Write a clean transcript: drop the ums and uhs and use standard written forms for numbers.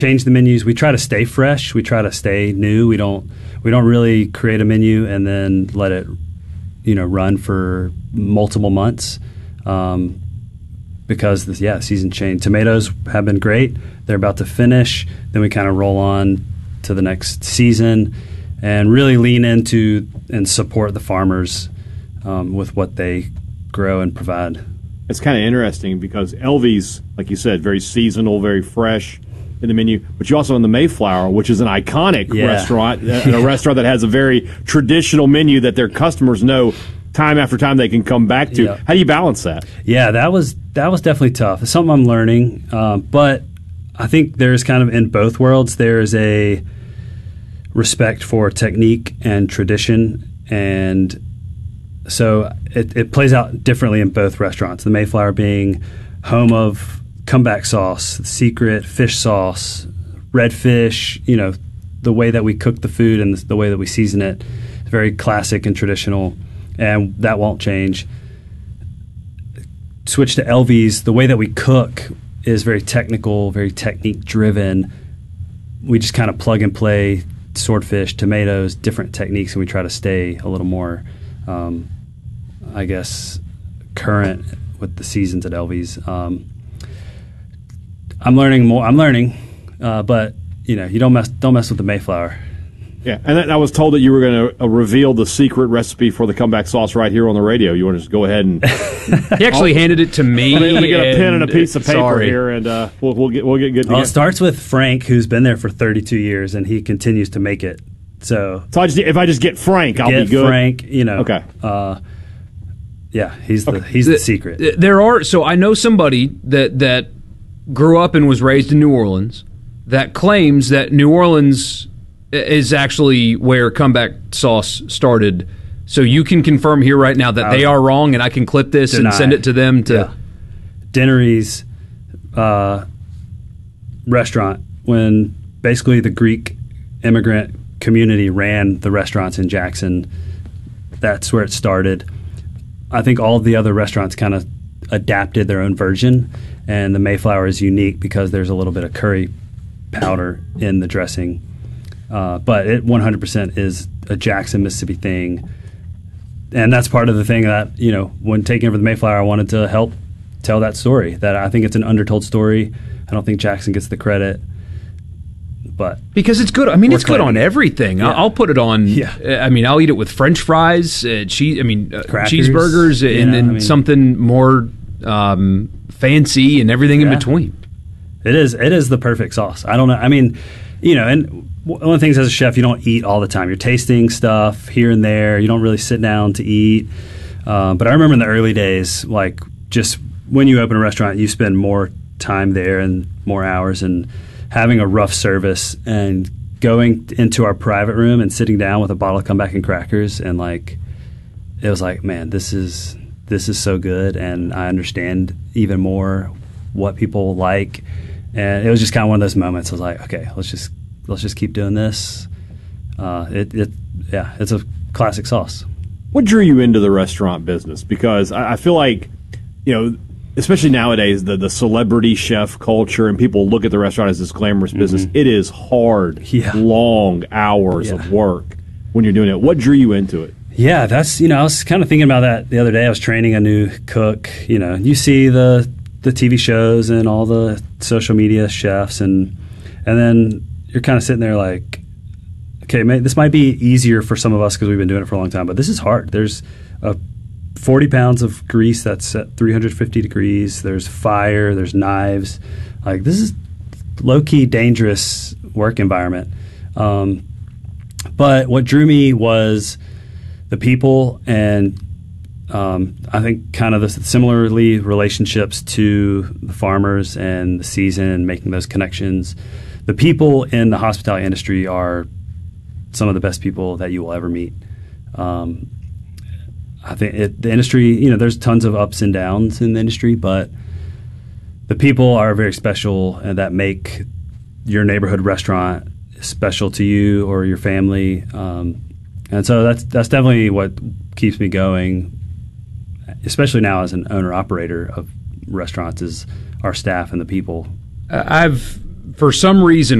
change the menus. We try to stay fresh. We try to stay new. We don't really create a menu and then let it, run for multiple months. Because season change. Tomatoes have been great. They're about to finish. Then we kind of roll on to the next season and really lean into and support the farmers with what they grow and provide. It's kind of interesting because Elvy's, like you said, very seasonal, very fresh in the menu. But you also have the Mayflower, which is an iconic restaurant, a restaurant that has a very traditional menu that their customers know time after time they can come back to. How do you balance that? Yeah, that was definitely tough. It's something I'm learning, but I think there's kind of in both worlds there's a respect for technique and tradition, and so it plays out differently in both restaurants. The Mayflower being home of comeback sauce, secret fish sauce, red fish, the way that we cook the food and the way that we season it is very classic and traditional, and that won't change. Switch to Elvy's, the way that we cook is very technical, very technique-driven. We just kind of plug and play swordfish, tomatoes, different techniques, and we try to stay a little more, current with the seasons at Elvy's. I'm learning more. But you don't mess with the Mayflower. Yeah, and I was told that you were going to reveal the secret recipe for the comeback sauce right here on the radio. You want to just go ahead and he actually handed it to me. Let me get a pen and a piece of paper here, and we'll get good. Well, it starts with Frank, who's been there for 32 years, and he continues to make it. So if I just get Frank, I'll be good. Frank, Okay. He's the secret. So I know somebody that grew up and was raised in New Orleans that claims that New Orleans is actually where comeback sauce started. So you can confirm here right now that they are wrong, and I can clip this and send it to them to Dennery's restaurant, when basically the Greek immigrant community ran the restaurants in Jackson. That's where it started. I think all of the other restaurants kind of adapted their own version, and the Mayflower is unique because there's a little bit of curry powder in the dressing. But it 100% is a Jackson, Mississippi thing. And that's part of the thing that, when taking over the Mayflower, I wanted to help tell that story. That I think it's an undertold story. I don't think Jackson gets the credit. But because it's good. I mean, it's good on everything. Yeah. I'll put it on. Yeah. I mean, I'll eat it with French fries, cheeseburgers, and something more fancy and everything in between. It is the perfect sauce. I don't know. I mean, and one of the things as a chef, you don't eat all the time. You're tasting stuff here and there. You don't really sit down to eat. But I remember in the early days, like just when you open a restaurant, you spend more time there and more hours, and having a rough service and going into our private room and sitting down with a bottle of comeback and crackers, and it was like, man, this is so good, and I understand even more what people like. And it was just kind of one of those moments. I was like, okay, let's just keep doing this. It's a classic sauce. What drew you into the restaurant business? Because I feel like, especially nowadays, the celebrity chef culture, and people look at the restaurant as this glamorous business. It is hard, long hours of work when you're doing it. What drew you into it? Yeah, that's, I was kind of thinking about that the other day. I was training a new cook. You see the TV shows and all the social media chefs, and then you're kind of sitting there like, okay, this might be easier for some of us because we've been doing it for a long time, but this is hard. There's 40 pounds of grease that's at 350 degrees. There's fire. There's knives. Like, this is low-key dangerous work environment. But what drew me was the people, and I think kind of the similarly relationships to the farmers and the season and making those connections. The people in the hospitality industry are some of the best people that you will ever meet. I think the industry, there's tons of ups and downs in the industry, but the people are very special, and that make your neighborhood restaurant special to you or your family. And so that's definitely what keeps me going, especially now as an owner-operator of restaurants, is our staff and the people. I've for some reason,